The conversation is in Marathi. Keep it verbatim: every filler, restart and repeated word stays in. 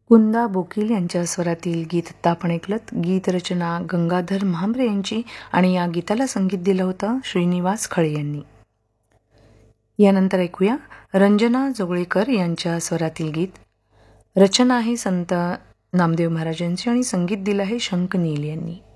कुंदा बोकील यांच्या स्वरातील गीत आता आपण ऐकलत. गीत रचना गंगाधर महांबरे यांची आणि या गीताला संगीत दिलं होतं श्रीनिवास खळे यांनी. यानंतर ऐकूया रंजना जोगळेकर यांच्या स्वरातील गीत. रचना आहे संत नामदेव महाराजांची आणि संगीत दिलं आहे शंख नील यांनी.